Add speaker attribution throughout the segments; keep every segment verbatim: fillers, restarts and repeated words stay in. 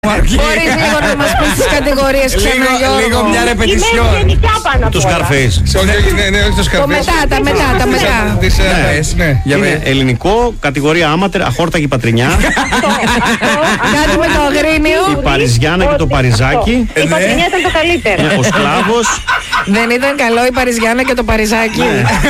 Speaker 1: Μπορείς λίγο να μας πεις τις κατηγορίες ξανά, Γιώργο?
Speaker 2: Λίγο μια ρεπετησιόν.
Speaker 3: Του Scarface.
Speaker 2: Ναι, ναι, όχι το Scarface.
Speaker 1: Το μετά, τα μετά, τα μετά.
Speaker 2: Τις ΕΑΕΣ, ναι.
Speaker 3: Είναι ελληνικό, κατηγορία άματερ, αχόρτακη πατρινιά.
Speaker 1: Κάτι με το αγρίνιο.
Speaker 3: Η Παριζιάνα και το Παριζάκι.
Speaker 4: Η πατρινιά ήταν το καλύτερο.
Speaker 3: Ο Σκλάβος.
Speaker 1: Δεν ήταν καλό η Παριζιάνα και το Παριζάκι?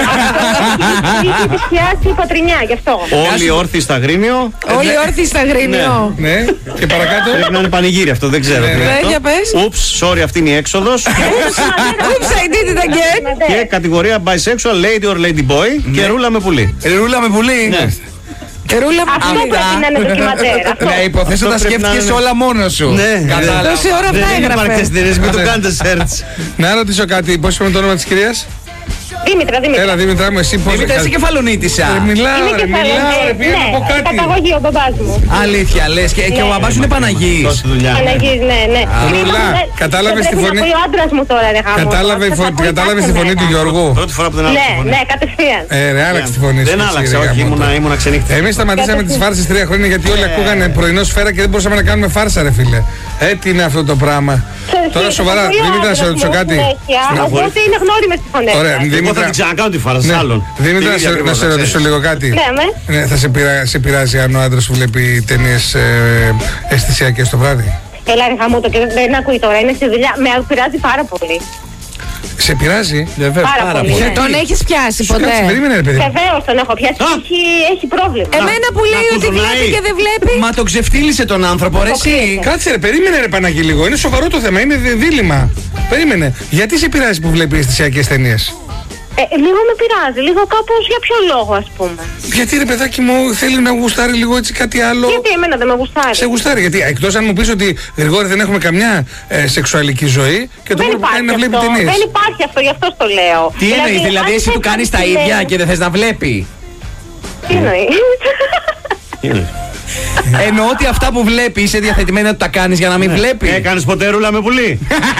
Speaker 4: Είχε πιάσει η πατρινιά, γι' αυτό.
Speaker 3: Όλοι όρθιοι στα αγρίνιο.
Speaker 1: Όλοι όρθιοι στα αγρίνιο.
Speaker 2: Ναι, και παρακάτω.
Speaker 3: Πρέπει να είναι πανηγύρι αυτό, δεν ξέρω. τι είναι
Speaker 1: Ναι,
Speaker 3: αυτό.
Speaker 1: για πες.
Speaker 3: Oops, sorry, αυτή είναι η έξοδος.
Speaker 1: Oops, I did it again.
Speaker 3: Και κατηγορία bisexual, lady or lady boy. Και ρούλα με πουλί.
Speaker 2: Ρούλα με πουλί.
Speaker 3: Ναι.
Speaker 1: Ρούλα μου.
Speaker 4: Αυτό πρέπει να είναι ντοκιματέρ. αυτό.
Speaker 2: Ναι, υποθέσω τα
Speaker 3: Αυτό πρέπει να
Speaker 2: σκέφτηκες
Speaker 3: είναι.
Speaker 2: όλα μόνος σου.
Speaker 3: Ναι.
Speaker 2: Κατάλαβα.
Speaker 1: Τόση ώρα αυτά
Speaker 3: Δεν είναι
Speaker 1: έγραφε.
Speaker 3: παρεκτεστηρίες, μην το κάνετε search.
Speaker 2: Να ρωτήσω κάτι, πώς είπαμε το όνομα της κυρίας?
Speaker 4: Δήμητρα, Δήμητρα.
Speaker 2: Έλα Δήμητρα μου, εσύ πώς...
Speaker 5: Δήμητρα, είσαι κεφαλονίτησα.
Speaker 2: Ε, Μιλάω
Speaker 4: Είναι
Speaker 2: ρε,
Speaker 4: κεφαλαίο.
Speaker 2: μιλάω ρε, πήγα να πω
Speaker 4: Ναι,
Speaker 2: κάτι.
Speaker 4: καταγωγή ο μπαμπάς μου.
Speaker 5: Αλήθεια, λες. Και, και ο μπαμπάς σου είναι Παναγής.
Speaker 3: Τόση δουλειά.
Speaker 4: Αναγής, ναι, ναι.
Speaker 2: Ρουλά, κατάλαβες τη
Speaker 4: Πρέπει
Speaker 2: φωνή?
Speaker 4: να πει ο άντρας μου τώρα, ρε γάμο.
Speaker 2: Κατάλαβε,
Speaker 4: Θα
Speaker 2: φω-
Speaker 4: ακούει
Speaker 2: κατάλαβες τη
Speaker 4: κάθε
Speaker 2: φωνή του
Speaker 4: μέρα.
Speaker 2: Γιώργου?
Speaker 3: Πρώτη φορά που δεν άλλαξε
Speaker 4: Ναι,
Speaker 3: τη φωνή.
Speaker 4: ναι, κατευθείαν.
Speaker 2: Ε, ρε, άλλαξε τη φωνή σου.
Speaker 3: Δεν
Speaker 2: εσύ,
Speaker 3: άλλαξε,
Speaker 2: ρε,
Speaker 3: όχι,
Speaker 2: γαμώτο.
Speaker 3: ήμουνα, ήμουνα ξενύχτη.
Speaker 2: Εμείς σταματήσαμε τις φάρσες τρία χρόνια γιατί όλοι ακούγανε πρωινό σφαίρα και δεν μπορούσαμε να κάνουμε φάρσα, ρε φίλε. Ε, τι είναι αυτό το πράγμα. Τώρα σοβαρά, Δήμητρα, να σε ρωτήσω κάτι.
Speaker 4: Οπότε είναι γνώριμες τις φωνές.
Speaker 2: Ωραία,
Speaker 3: Εγώ θα
Speaker 2: Δήμητρα.
Speaker 3: την ξανακάνω τη φάρα
Speaker 2: Ναι.
Speaker 3: άλλον.
Speaker 2: Δήμητρα,
Speaker 3: Την
Speaker 2: να
Speaker 3: ίδια
Speaker 2: σε- να
Speaker 3: ακριβώς,
Speaker 2: σε
Speaker 3: να
Speaker 2: ρωτήσω
Speaker 3: ξέρεις.
Speaker 2: λίγο κάτι.
Speaker 4: Ναι, με.
Speaker 2: Ναι, θα σε, πειρα- σε πειράζει αν ο άντρας σου βλέπει ταινίες ε, αισθησιακές το βράδυ?
Speaker 4: Έλα ρε γαμώτο και δεν ακούει τώρα, είναι στη δουλειά. Με πειράζει πάρα πολύ.
Speaker 2: Σε πειράζει?
Speaker 5: Βεβαίως,
Speaker 4: Πάρα
Speaker 5: πάρα
Speaker 4: πολύ.
Speaker 5: πολύ.
Speaker 4: Ναι.
Speaker 1: Τον έχεις πιάσει
Speaker 2: Σου κάτσε,
Speaker 1: ποτέ?
Speaker 2: περίμενε ρε παιδί.
Speaker 4: Βεβαίως τον έχω πιάσει.
Speaker 3: Α.
Speaker 4: Έχει, έχει πρόβλημα.
Speaker 1: Εμένα που λέει
Speaker 3: Να
Speaker 1: ότι
Speaker 3: κουζουνάει.
Speaker 1: βλέπει και δεν βλέπει.
Speaker 5: Μα τον ξεφτύλισε τον άνθρωπο, ρε εσύ.
Speaker 2: Κάτσε ρε, περίμενε ρε Παναγί λίγο. Είναι σοβαρό το θέμα, είναι δι- δίλημμα. Περίμενε. Γιατί σε πειράζει που βλέπει αισθησιακές ταινίες?
Speaker 4: Ε, λίγο με πειράζει, λίγο κάπως για ποιο λόγο ας πούμε.
Speaker 2: Γιατί ρε παιδάκι μου θέλει να γουστάρει λίγο έτσι κάτι άλλο.
Speaker 4: Γιατί εμένα δεν με γουστάρει.
Speaker 2: Σε γουστάρει, γιατί εκτός αν μου πεις ότι Γρηγόρη δεν έχουμε καμιά ε, σεξουαλική ζωή και το
Speaker 4: Δεν
Speaker 2: μόνο που κάνει
Speaker 4: υπάρχει
Speaker 2: είναι να βλέπει
Speaker 4: αυτό.
Speaker 2: ταινίες.
Speaker 4: Δεν υπάρχει αυτό, γι' αυτό το λέω.
Speaker 5: Τι εννοείς, δηλαδή
Speaker 4: αν
Speaker 5: εσύ του
Speaker 4: δεν
Speaker 5: κάνεις τα
Speaker 4: κάνεις
Speaker 5: ίδια
Speaker 4: ταινίες-
Speaker 5: και δεν θες να βλέπει.
Speaker 4: Τι εννοεί.
Speaker 3: Είναι.
Speaker 5: Εννοώ ότι αυτά που βλέπει είσαι διαθετημένη να του τα κάνεις για να μην βλέπει.
Speaker 3: Έκανες ποτέ ρούλα με πουλί?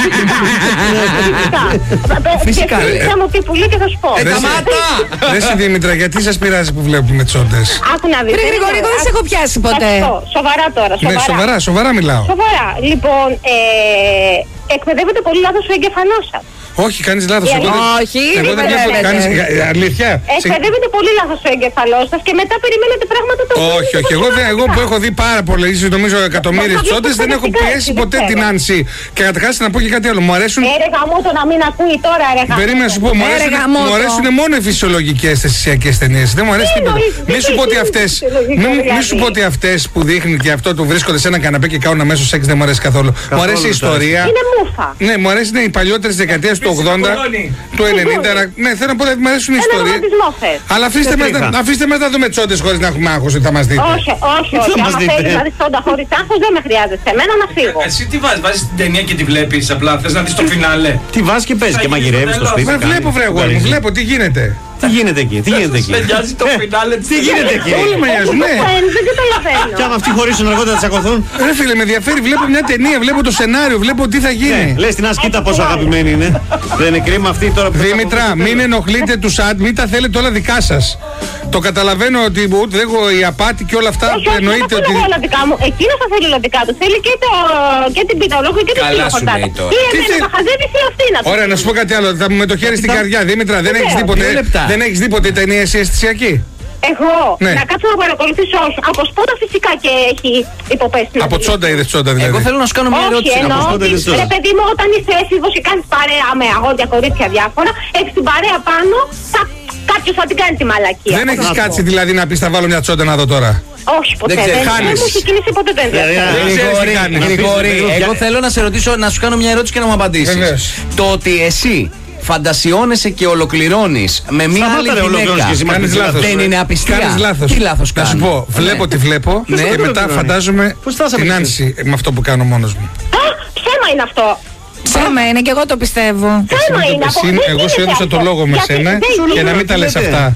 Speaker 5: Φυσικά.
Speaker 4: Και φυσικά μου τι πουλί και θα σου πω.
Speaker 5: Ε,
Speaker 2: Ρε,
Speaker 5: σταμάτα!
Speaker 2: Ρε εσύ Δήμητρα, γιατί σας πειράζει που βλέπουμε τσόντες?
Speaker 4: Άκου να δεις.
Speaker 1: Ρε Γρηγόρη, εγώ δεν σε έχω πιάσει
Speaker 4: Θα σου
Speaker 1: ποτέ.
Speaker 4: πω, Σοβαρά τώρα,
Speaker 2: Ναι,
Speaker 4: σοβαρά.
Speaker 2: σοβαρά, σοβαρά μιλάω.
Speaker 4: Σοβαρά. Λοιπόν, ε, εκπαιδεύεται πολύ λάθος ο εγκεφαλός σας.
Speaker 2: Όχι, κάνεις λάθος.
Speaker 4: Γιατί-
Speaker 2: Εγώ δεν-
Speaker 1: Όχι,
Speaker 2: Εγώ δεν
Speaker 1: δεν
Speaker 2: βλέπω.
Speaker 1: βλέπετε.
Speaker 2: Κάνεις ε, αλήθεια. Σε-
Speaker 4: Εκπαιδεύεται πολύ λάθος ο εγκεφαλός σας και μετά περιμένετε πράγματα τα οποία
Speaker 2: Όχι,
Speaker 4: είναι
Speaker 2: όχι. Εγώ, δεν- εγώ που
Speaker 4: διαφορετικά.
Speaker 2: έχω δει πάρα πολλέ, νομίζω εκατομμύρια
Speaker 4: Θα δεις
Speaker 2: τσόντες, δεν έχω
Speaker 4: εκπαιδευτικά,
Speaker 2: πιέσει
Speaker 4: έτσι,
Speaker 2: ποτέ
Speaker 4: δεν
Speaker 2: την
Speaker 4: ξέρω.
Speaker 2: Άνση. Και καταρχάς να πω και κάτι άλλο. Μου αρέσουν.
Speaker 4: Ε, ρε γαμώτο να μην ακούει τώρα, ρε γαμώτο.
Speaker 2: Περίμενα να σου πω, μου
Speaker 1: Ε, ρε
Speaker 2: αρέσουν,
Speaker 1: γαμώτο.
Speaker 2: μου αρέσουν μόνο οι φυσιολογικές αισθησιακές ταινίες. Δεν μου αρέσει
Speaker 4: Τι
Speaker 2: τίποτα.
Speaker 4: εννοείς,
Speaker 2: Μη
Speaker 4: τι
Speaker 2: σου πω ότι
Speaker 4: είναι
Speaker 2: αυτές.
Speaker 4: φυσιολογικό,
Speaker 2: Μη μη
Speaker 4: δηλαδή?
Speaker 2: σου πω ότι αυτές που δείχνουν και αυτό το βρίσκονται σε ένα καναπέ και κάνουν αμέσως σεξ δεν μου αρέσει καθόλου. Μου αρέσει η
Speaker 3: δεν
Speaker 2: ιστορία.
Speaker 4: Είναι μούφα.
Speaker 2: Ναι, μου αρέσει ναι, οι παλιότερες δεκαετίες του ογδόντα, του ενενήντα. αλλά- Ναι, θέλω να πω ότι μου αρέσουν οι
Speaker 4: Ένα
Speaker 2: ιστορίες.
Speaker 4: ρομαντισμό θες.
Speaker 2: Αλλά αφήστε μας,
Speaker 3: τρίχα.
Speaker 2: να- αφήστε μας να δούμε τσόντες χωρίς να έχουμε άγχος ότι θα μας δείτε.
Speaker 4: Όχι, όχι,
Speaker 3: θα
Speaker 4: όχι.
Speaker 3: μας
Speaker 4: Άμα
Speaker 3: δείτε.
Speaker 4: θέλεις να δεις τόντα χωρίς άγχος δεν με χρειάζεσαι. Εμένα να φύγω.
Speaker 6: Εσύ τι βάζεις, βάζεις την ταινία και τη βλέπεις απλά, θες να δεις το φινάλε.
Speaker 3: Τι βάζει και παίζει και μαγειρεύει στο σπίτι.
Speaker 2: Μα
Speaker 3: κάνει,
Speaker 2: βλέπω βρε αγόρι μου,
Speaker 3: κουκαρίζει.
Speaker 2: βλέπω τι γίνεται.
Speaker 3: Τι γίνεται εκεί, τι γίνεται εκεί.
Speaker 6: Δεν νοιάζει το
Speaker 3: Ε,
Speaker 6: φινάλε της
Speaker 3: Τι γίνεται εκεί.
Speaker 2: Όλοι με νοιάζουν, ναι.
Speaker 4: Ε, Δεν καταλαβαίνω.
Speaker 3: Και άμα αυτοί χωρίσουν αργότερα θα τσακωθούν.
Speaker 2: Ρε φίλε, με ενδιαφέρει, βλέπω μια ταινία, βλέπω το σενάριο, βλέπω τι θα γίνει.
Speaker 3: Ναι, λες την ασκήτα πόσο αγαπημένη είναι. Δεν είναι κρίμα αυτή τώρα που.
Speaker 2: Δήμητρα, μην ενοχλείτε τους άντ, μην τα θέλετε όλα δικά σας. Το καταλαβαίνω ότι ούτε εγώ η απάτη και όλα αυτά
Speaker 4: Όχι,
Speaker 2: που
Speaker 4: όχι, δεν
Speaker 2: εννοείται
Speaker 4: θα
Speaker 2: ότι.
Speaker 4: θέλω όλα δικά μου. Εκείνος θα θέλει όλα δικά του. Θέλει και, το, και την πίτα ολόκληρη και την
Speaker 5: Καλά σου
Speaker 4: πίτα
Speaker 5: λέει τώρα.
Speaker 4: Ή
Speaker 2: Τι
Speaker 4: εμένα
Speaker 2: θε-
Speaker 4: θα χαζεύεις ή αυτή να του
Speaker 2: Ωραία, να σου πω κάτι άλλο. Θα μου με το χέρι στην καρδιά. Δήμητρα, δεν έχεις δει ποτέ.
Speaker 5: Δύο λεπτά.
Speaker 2: Δεν έχεις δει ποτέ ταινία εσύ αισθησιακή?
Speaker 4: Εγώ
Speaker 2: Ναι.
Speaker 4: να κάτσω να παρακολουθήσω όσο. Από σπότα φυσικά και έχει υποπέσει. να
Speaker 2: Από
Speaker 4: δει.
Speaker 2: τσόντα είδες τσόντα δηλαδή.
Speaker 5: Εγώ θέλω να σου κάνω μια
Speaker 4: Όχι,
Speaker 5: ερώτηση.
Speaker 4: εννοώ
Speaker 3: από σπότα
Speaker 4: ότι
Speaker 3: είδες τώρα.
Speaker 4: ρε παιδί μου, όταν είσαι έφηβος και κάνεις παρέα με αγόρια, κορίτσια διάφορα, έχεις την παρέα πάνω, θα, κάποιος θα την κάνει τη μαλακία.
Speaker 2: Δεν
Speaker 4: Αυτό
Speaker 2: έχεις
Speaker 4: θα πω.
Speaker 2: κάτσει δηλαδή να πεις θα βάλω μια τσόντα να δω τώρα.
Speaker 4: Όχι, ποτέ.
Speaker 5: Δεν ξέρω,
Speaker 4: Δεν, δεν
Speaker 2: χάνεις.
Speaker 4: μου έχει κινήσει ποτέ το ενδιαφέρον.
Speaker 3: Ε,
Speaker 2: ξέρεις τι
Speaker 5: Γρηγόρη,
Speaker 2: κάνεις.
Speaker 5: Γρηγόρη,
Speaker 3: Να πεις,
Speaker 5: εγώ θέλω να σε ρωτήσω, να σου κάνω μια ερώτηση και να μου απαντήσεις.
Speaker 2: Βεβαίως.
Speaker 5: Το ότι εσύ φαντασιώνεσαι και ολοκληρώνεις με μια
Speaker 3: Σταμάτα,
Speaker 5: άλλη
Speaker 3: ρε, ολοκληρώνεις και εσύ
Speaker 5: γυναίκα,
Speaker 3: μας
Speaker 2: Κάνεις
Speaker 3: πεις
Speaker 2: λάθος.
Speaker 5: δεν είναι απιστία.
Speaker 2: Κάνεις λάθος.
Speaker 5: Τι λάθος
Speaker 2: Να σου
Speaker 5: κάνω?
Speaker 2: πω, βλέπω
Speaker 5: Ναι.
Speaker 2: τι βλέπω
Speaker 5: Ναι.
Speaker 2: και μετά
Speaker 3: Ολοκληρώνεις.
Speaker 2: φαντάζομαι
Speaker 3: Πώς φτάσαμε
Speaker 2: την
Speaker 3: εκεί?
Speaker 2: Άνση με αυτό που κάνω μόνος μου.
Speaker 4: Α, ψέμα είναι αυτό.
Speaker 1: Ψέμα είναι και εγώ το πιστεύω.
Speaker 4: Ψέμα είναι αυτό.
Speaker 2: Εσύ,
Speaker 4: Δεν
Speaker 2: εγώ σου
Speaker 4: γίνεται
Speaker 2: έδωσα το
Speaker 4: αυτό.
Speaker 2: λόγο με
Speaker 4: Γιατί
Speaker 2: σένα
Speaker 4: δεν
Speaker 2: και να
Speaker 4: γίνεται.
Speaker 2: μην τα λες
Speaker 3: λέτε.
Speaker 2: αυτά.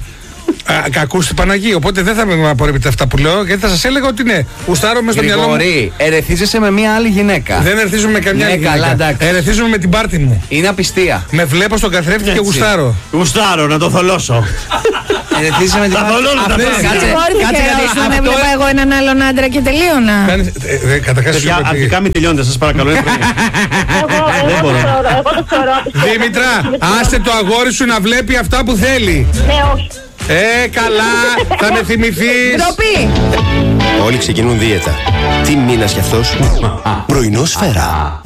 Speaker 2: Κακού στην Παναγία. Οπότε δεν θα με απορρίπτετε αυτά που λέω, γιατί θα σας έλεγα ότι ναι. Γουστάρω μες στο μυαλό μου.
Speaker 5: Γρηγόρη, ερεθίζεσαι με μια άλλη γυναίκα.
Speaker 2: Δεν ερεθίζομαι με καμιά άλλη γυναίκα. Ερεθίζομαι με την πάρτη μου.
Speaker 5: Είναι απιστία.
Speaker 2: Με βλέπω στον καθρέφτη και γουστάρω.
Speaker 3: Γουστάρω να το θολώσω.
Speaker 5: Ερεθίζεσαι με την πάρτη μου.
Speaker 1: Κάτσε, κάτσε. Με βλέπα εγώ έναν άλλον άντρα και τελείωνα.
Speaker 2: Καταρχάς,
Speaker 3: αρχικά μην τελειώνετε, σας παρακαλώ.
Speaker 4: Εγώ το θεωρώ.
Speaker 2: Δήμητρα, άστε το αγόρι σου να βλέπει αυτά που θέλει.
Speaker 4: Ναι, όχι.
Speaker 2: Ε, καλά, θα με θυμηθείς.
Speaker 1: Ντροπή.
Speaker 7: Όλοι ξεκινούν δίαιτα. Τι μήνας κι αυτός? Πρωινό Σφαίρα.